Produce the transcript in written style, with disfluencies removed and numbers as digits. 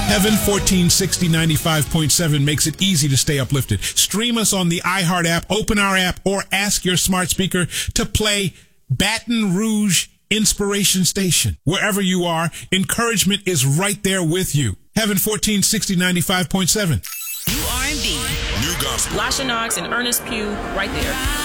Heaven 1460 95.7 makes it easy to stay uplifted. Stream us on the iHeart app, open our app, or ask your smart speaker to play Baton Rouge Inspiration Station. Wherever you are, encouragement is right there with you. Heaven 1460 95.7. New R&B. New gospel. Lasha Knox and Ernest Pugh right there.